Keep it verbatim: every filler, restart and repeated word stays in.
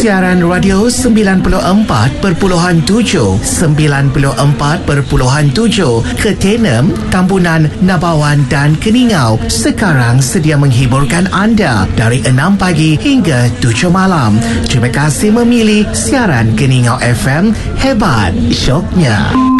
siaran radio sembilan puluh empat perpuluhan tujuh, sembilan puluh empat perpuluhan tujuh ke Tenem, Tambunan, Nabawan dan Keningau sekarang sedia menghiburkan anda dari enam pagi hingga tujuh malam. Terima kasih memilih siaran Keningau F M, hebat syoknya.